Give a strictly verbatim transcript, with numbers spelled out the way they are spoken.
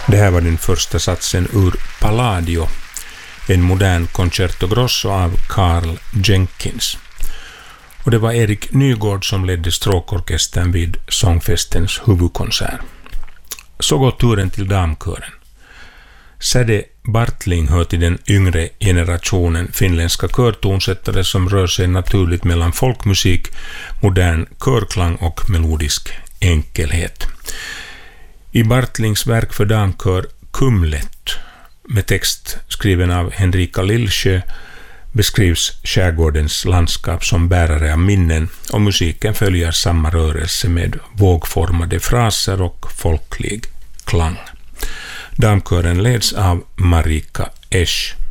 Det här var den första satsen ur Palladio, en modern concerto grosso av Carl Jenkins. Och det var Erik Nygård som ledde stråkorkestern vid sångfestens huvudkonsert. Så går turen till damkören. Säde Bartling hör till den yngre generationen finländska körtonsättare som rör sig naturligt mellan folkmusik, modern körklang och melodisk enkelhet. I Bartlings verk för damkör Kumlet, med text skriven av Henrika Lillsjö, beskrivs skärgårdens landskap som bärare av minnen och musiken följer samma rörelse med vågformade fraser och folklig klang. Damkören leds av Marika Esch.